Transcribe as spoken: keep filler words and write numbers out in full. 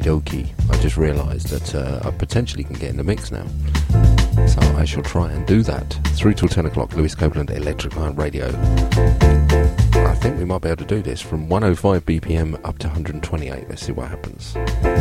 Okie dokie. I just realised that uh, I potentially can get in the mix now. So I shall try and do that. Through till ten o'clock, Lewis Copeland, Electric Lion Radio. I think we might be able to do this from one oh five B P M up to one hundred twenty-eight. Let's see what happens.